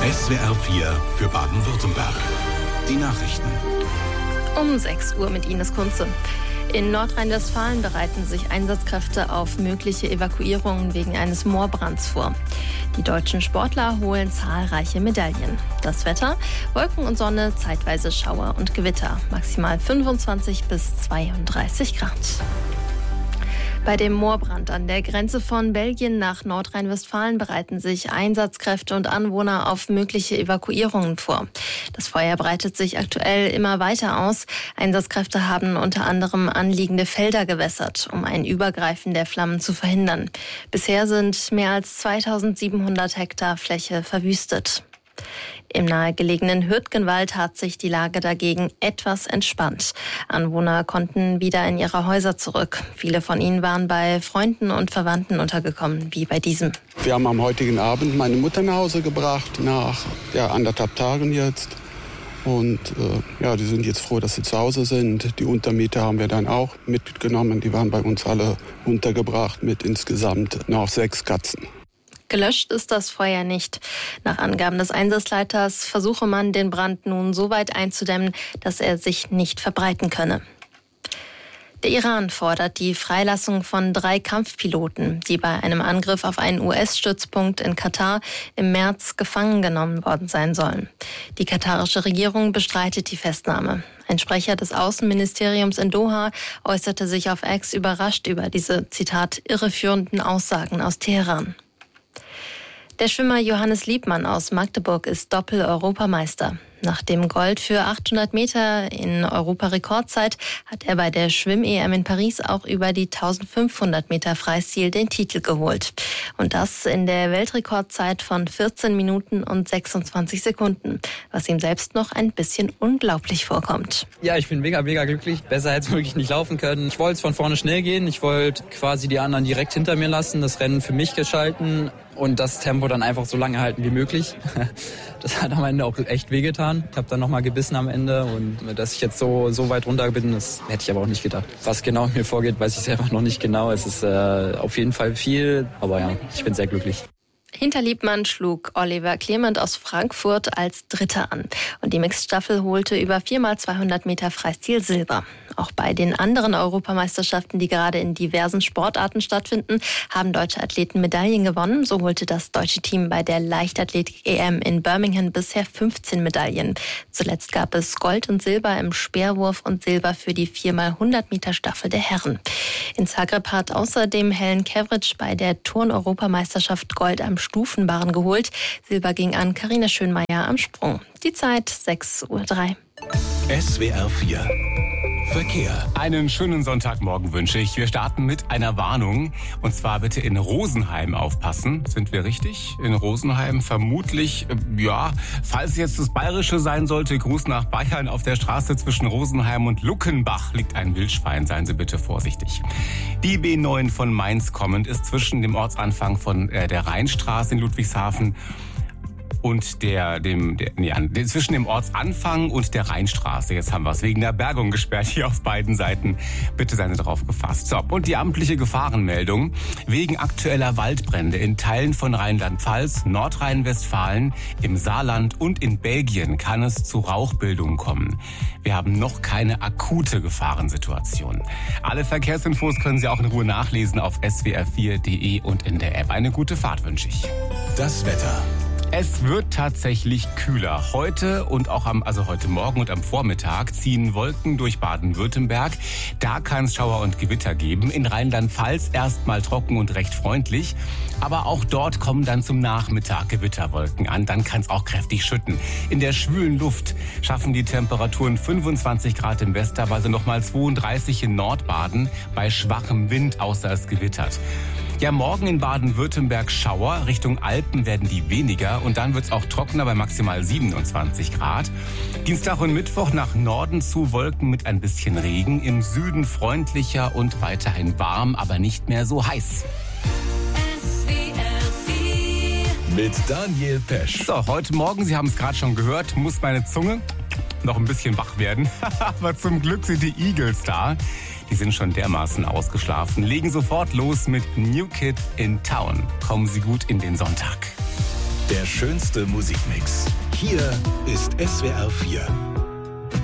SWR 4 für Baden-Württemberg. Die Nachrichten. Um 6 Uhr mit Ines Kunze. In Nordrhein-Westfalen bereiten sich Einsatzkräfte auf mögliche Evakuierungen wegen eines Moorbrands vor. Die deutschen Sportler holen zahlreiche Medaillen. Das Wetter: Wolken und Sonne, zeitweise Schauer und Gewitter. Maximal 25 bis 32 Grad. Bei dem Moorbrand an der Grenze von Belgien nach Nordrhein-Westfalen bereiten sich Einsatzkräfte und Anwohner auf mögliche Evakuierungen vor. Das Feuer breitet sich aktuell immer weiter aus. Einsatzkräfte haben unter anderem anliegende Felder gewässert, um ein Übergreifen der Flammen zu verhindern. Bisher sind mehr als 2700 Hektar Fläche verwüstet. Im nahegelegenen Hürtgenwald hat sich die Lage dagegen etwas entspannt. Anwohner konnten wieder in ihre Häuser zurück. Viele von ihnen waren bei Freunden und Verwandten untergekommen, wie bei diesem. Wir haben am heutigen Abend meine Mutter nach Hause gebracht, nach 1,5 Tagen jetzt. Und die sind jetzt froh, dass sie zu Hause sind. Die Untermieter haben wir dann auch mitgenommen. Die waren bei uns alle untergebracht mit insgesamt noch 6 Katzen. Gelöscht ist das Feuer nicht. Nach Angaben des Einsatzleiters versuche man, den Brand nun so weit einzudämmen, dass er sich nicht verbreiten könne. Der Iran fordert die Freilassung von 3 Kampfpiloten, die bei einem Angriff auf einen US-Stützpunkt in Katar im März gefangen genommen worden sein sollen. Die katarische Regierung bestreitet die Festnahme. Ein Sprecher des Außenministeriums in Doha äußerte sich auf X überrascht über diese, Zitat, irreführenden Aussagen aus Teheran. Der Schwimmer Johannes Liebmann aus Magdeburg ist Doppel-Europameister. Nach dem Gold für 800 Meter in Europarekordzeit hat er bei der Schwimm-EM in Paris auch über die 1500 Meter Freistil den Titel geholt. Und das in der Weltrekordzeit von 14 Minuten und 26 Sekunden, was ihm selbst noch ein bisschen unglaublich vorkommt. Ja, ich bin mega glücklich. Besser hätte es wirklich nicht laufen können. Ich wollte von vorne schnell gehen. Ich wollte quasi die anderen direkt hinter mir lassen, das Rennen für mich gestalten und das Tempo dann einfach so lange halten wie möglich. Das hat am Ende auch echt wehgetan. Ich habe dann nochmal gebissen am Ende und dass ich jetzt so weit runter bin, das hätte ich aber auch nicht gedacht. Was genau in mir vorgeht, weiß ich selber noch nicht genau. Es ist auf jeden Fall viel, aber ja, ich bin sehr glücklich. Hinter Liebmann schlug Oliver Clement aus Frankfurt als Dritter an. Und die Mixed-Staffel holte über 4x200 Meter Freistil Silber. Auch bei den anderen Europameisterschaften, die gerade in diversen Sportarten stattfinden, haben deutsche Athleten Medaillen gewonnen. So holte das deutsche Team bei der Leichtathletik-EM in Birmingham bisher 15 Medaillen. Zuletzt gab es Gold und Silber im Speerwurf und Silber für die 4x100 Meter Staffel der Herren. In Zagreb hat außerdem Helen Kevric bei der Turn-Europameisterschaft Gold am Stufenbarren geholt. Silber ging an Carina Schönmeier am Sprung. Die Zeit 6:03 Uhr. SWR 4 Verkehr. Einen schönen Sonntagmorgen wünsche ich. Wir starten mit einer Warnung. Und zwar bitte in Rosenheim aufpassen. Sind wir richtig? In Rosenheim vermutlich, falls jetzt das Bayerische sein sollte, Gruß nach Bayern. Auf der Straße zwischen Rosenheim und Luckenbach liegt ein Wildschwein. Seien Sie bitte vorsichtig. Die B9 von Mainz kommend ist zwischen dem Ortsanfang von der Rheinstraße in Ludwigshafen und zwischen dem Ortsanfang und der Rheinstraße. Jetzt haben wir es wegen der Bergung gesperrt hier auf beiden Seiten. Bitte seien Sie darauf gefasst. So, und die amtliche Gefahrenmeldung. Wegen aktueller Waldbrände in Teilen von Rheinland-Pfalz, Nordrhein-Westfalen, im Saarland und in Belgien kann es zu Rauchbildung kommen. Wir haben noch keine akute Gefahrensituation. Alle Verkehrsinfos können Sie auch in Ruhe nachlesen auf swr4.de und in der App. Eine gute Fahrt wünsche ich. Das Wetter. Es wird tatsächlich kühler. Heute Morgen und am Vormittag ziehen Wolken durch Baden-Württemberg. Da kann es Schauer und Gewitter geben. In Rheinland-Pfalz erstmal trocken und recht freundlich. Aber auch dort kommen dann zum Nachmittag Gewitterwolken an. Dann kann es auch kräftig schütten. In der schwülen Luft schaffen die Temperaturen 25 Grad im Westerwald und nochmal 32 in Nordbaden bei schwachem Wind, außer es gewittert. Ja, morgen in Baden-Württemberg Schauer, Richtung Alpen werden die weniger und dann wird es auch trockener bei maximal 27 Grad. Dienstag und Mittwoch nach Norden zu Wolken mit ein bisschen Regen, im Süden freundlicher und weiterhin warm, aber nicht mehr so heiß. Mit Daniel Pesch. So, heute Morgen, Sie haben es gerade schon gehört, muss meine Zunge noch ein bisschen wach werden. Aber zum Glück sind die Eagles da. Die sind schon dermaßen ausgeschlafen. Legen sofort los mit New Kid in Town. Kommen Sie gut in den Sonntag. Der schönste Musikmix. Hier ist SWR 4.